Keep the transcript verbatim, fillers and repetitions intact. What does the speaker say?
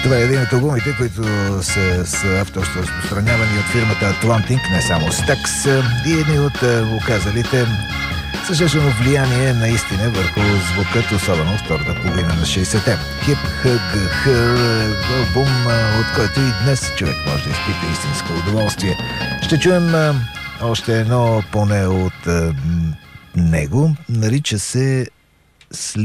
Това е един от албумите, които са с авторство разпространявани от фирмата Atlantic, не само Stax, и едни от оказалите съществено влияние наистина върху звукът, особено втората половина на шейсетте. Hip Hug Her, албум, от който и днес човек може да изпита истинско удоволствие. Ще чуем още едно поне от него, нарича се